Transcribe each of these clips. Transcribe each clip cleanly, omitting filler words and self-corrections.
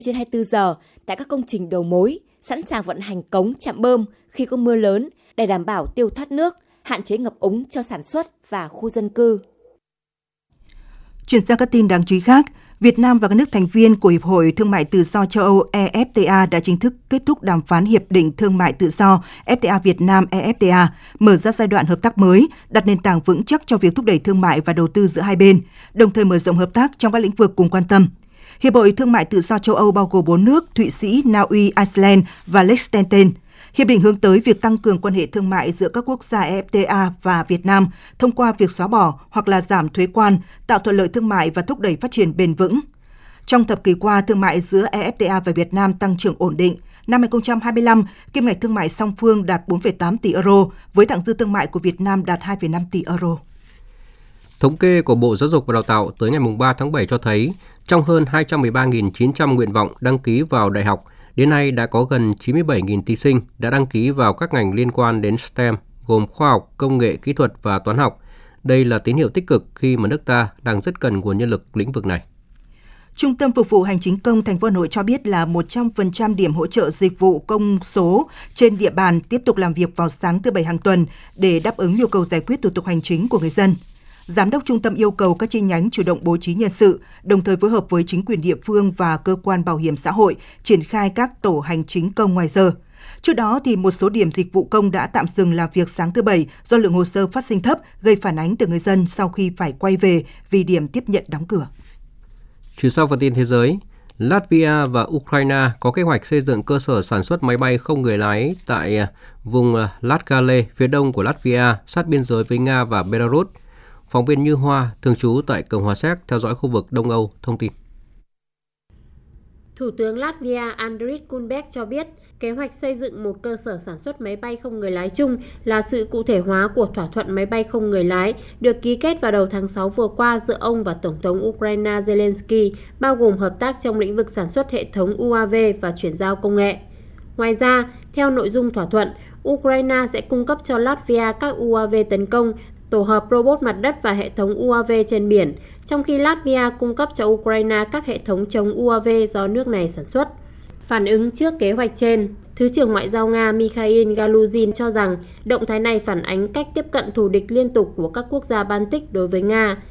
trên 24 giờ tại các công trình đầu mối, sẵn sàng vận hành cống trạm bơm khi có mưa lớn để đảm bảo tiêu thoát nước, hạn chế ngập úng cho sản xuất và khu dân cư. Chuyển sang các tin đáng chú ý khác, Việt Nam và các nước thành viên của Hiệp hội Thương mại Tự do châu Âu EFTA đã chính thức kết thúc đàm phán Hiệp định Thương mại Tự do FTA Việt Nam EFTA, mở ra giai đoạn hợp tác mới, đặt nền tảng vững chắc cho việc thúc đẩy thương mại và đầu tư giữa hai bên, đồng thời mở rộng hợp tác trong các lĩnh vực cùng quan tâm. Hiệp hội Thương mại Tự do châu Âu bao gồm 4 nước Thụy Sĩ, Na Uy, Iceland và Liechtenstein. Hiệp định hướng tới việc tăng cường quan hệ thương mại giữa các quốc gia EFTA và Việt Nam thông qua việc xóa bỏ hoặc là giảm thuế quan, tạo thuận lợi thương mại và thúc đẩy phát triển bền vững. Trong thập kỷ qua, thương mại giữa EFTA và Việt Nam tăng trưởng ổn định. Năm 2025, kim ngạch thương mại song phương đạt 4,8 tỷ euro, với thặng dư thương mại của Việt Nam đạt 2,5 tỷ euro. Thống kê của Bộ Giáo dục và Đào tạo tới ngày 3 tháng 7 cho thấy, trong hơn 213.900 nguyện vọng đăng ký vào đại học, đến nay đã có gần 97.000 thí sinh đã đăng ký vào các ngành liên quan đến STEM, gồm khoa học, công nghệ, kỹ thuật và toán học. Đây là tín hiệu tích cực khi mà nước ta đang rất cần nguồn nhân lực lĩnh vực này. Trung tâm Phục vụ Hành chính công thành phố Hà Nội cho biết là 100% điểm hỗ trợ dịch vụ công số trên địa bàn tiếp tục làm việc vào sáng thứ Bảy hàng tuần để đáp ứng nhu cầu giải quyết thủ tục hành chính của người dân. Giám đốc trung tâm yêu cầu các chi nhánh chủ động bố trí nhân sự, đồng thời phối hợp với chính quyền địa phương và cơ quan bảo hiểm xã hội triển khai các tổ hành chính công ngoài giờ. Trước đó, thì một số điểm dịch vụ công đã tạm dừng làm việc sáng thứ Bảy do lượng hồ sơ phát sinh thấp, gây phản ánh từ người dân sau khi phải quay về vì điểm tiếp nhận đóng cửa. Chuyển sang phần tin thế giới, Latvia và Ukraine có kế hoạch xây dựng cơ sở sản xuất máy bay không người lái tại vùng Latgale, phía đông của Latvia, sát biên giới với Nga và Belarus. Phóng viên Như Hoa, thường trú tại Cộng hòa Séc, theo dõi khu vực Đông Âu, thông tin. Thủ tướng Latvia Andris Kulberg cho biết, kế hoạch xây dựng một cơ sở sản xuất máy bay không người lái chung là sự cụ thể hóa của thỏa thuận máy bay không người lái được ký kết vào đầu tháng 6 vừa qua giữa ông và Tổng thống Ukraine Zelensky, bao gồm hợp tác trong lĩnh vực sản xuất hệ thống UAV và chuyển giao công nghệ. Ngoài ra, theo nội dung thỏa thuận, Ukraine sẽ cung cấp cho Latvia các UAV tấn công, tổ hợp robot mặt đất và hệ thống UAV trên biển, trong khi Latvia cung cấp cho Ukraine các hệ thống chống UAV do nước này sản xuất. Phản ứng trước kế hoạch trên, Thứ trưởng Ngoại giao Nga Mikhail Galuzhin cho rằng động thái này phản ánh cách tiếp cận thù địch liên tục của các quốc gia Baltic đối với Nga.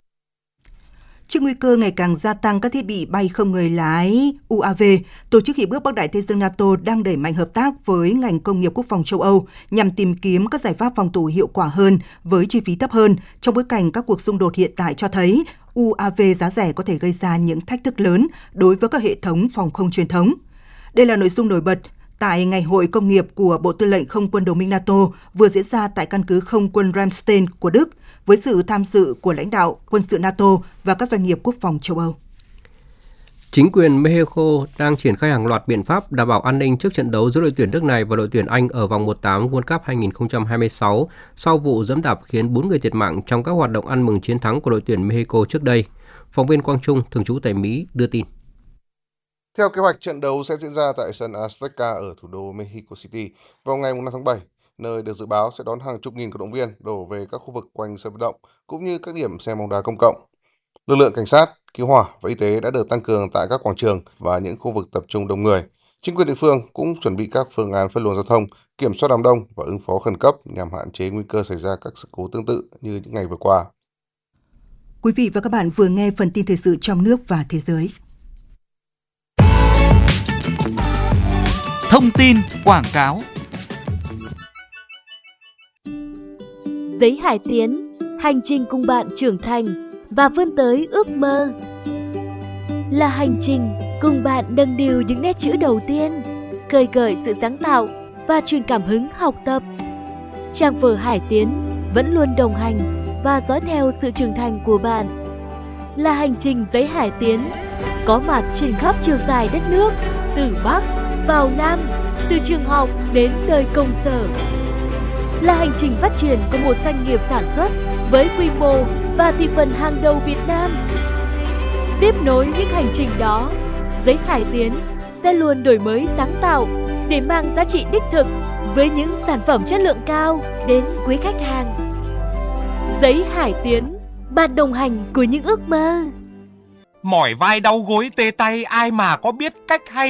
Trước nguy cơ ngày càng gia tăng các thiết bị bay không người lái UAV, Tổ chức Hiệp ước Bắc Đại Tây Dương NATO đang đẩy mạnh hợp tác với ngành công nghiệp quốc phòng châu Âu nhằm tìm kiếm các giải pháp phòng thủ hiệu quả hơn với chi phí thấp hơn trong bối cảnh các cuộc xung đột hiện tại cho thấy UAV giá rẻ có thể gây ra những thách thức lớn đối với các hệ thống phòng không truyền thống. Đây là nội dung nổi bật tại Ngày hội công nghiệp của Bộ Tư lệnh Không quân Đồng minh NATO vừa diễn ra tại căn cứ không quân Ramstein của Đức, với sự tham dự của lãnh đạo quân sự NATO và các doanh nghiệp quốc phòng châu Âu. Chính quyền Mexico đang triển khai hàng loạt biện pháp đảm bảo an ninh trước trận đấu giữa đội tuyển nước này và đội tuyển Anh ở vòng 1/8 World Cup 2026 sau vụ giẫm đạp khiến 4 người thiệt mạng trong các hoạt động ăn mừng chiến thắng của đội tuyển Mexico trước đây. Phóng viên Quang Trung, thường trú tại Mỹ, đưa tin. Theo kế hoạch, trận đấu sẽ diễn ra tại sân Azteca ở thủ đô Mexico City vào ngày 5 tháng 7, nơi được dự báo sẽ đón hàng chục nghìn cổ động viên đổ về các khu vực quanh sân vận động cũng như các điểm xem bóng đá công cộng. Lực lượng cảnh sát, cứu hỏa và y tế đã được tăng cường tại các quảng trường và những khu vực tập trung đông người. Chính quyền địa phương cũng chuẩn bị các phương án phân luồng giao thông, kiểm soát đám đông và ứng phó khẩn cấp nhằm hạn chế nguy cơ xảy ra các sự cố tương tự như những ngày vừa qua. Quý vị và các bạn vừa nghe phần tin thời sự trong nước và thế giới. Thông tin quảng cáo. Giấy Hải Tiến, hành trình cùng bạn trưởng thành và vươn tới ước mơ. Là hành trình cùng bạn nâng niu những nét chữ đầu tiên, khơi gợi sự sáng tạo và truyền cảm hứng học tập. Trang vở Hải Tiến vẫn luôn đồng hành và dõi theo sự trưởng thành của bạn. Là hành trình Giấy Hải Tiến, có mặt trên khắp chiều dài đất nước, từ Bắc vào Nam, từ trường học đến nơi công sở. Là hành trình phát triển của một doanh nghiệp sản xuất với quy mô và thị phần hàng đầu Việt Nam. Tiếp nối những hành trình đó, Giấy Hải Tiến sẽ luôn đổi mới sáng tạo để mang giá trị đích thực với những sản phẩm chất lượng cao đến quý khách hàng. Giấy Hải Tiến, bạn đồng hành của những ước mơ. Mỏi vai đau gối tê tay ai mà có biết cách hay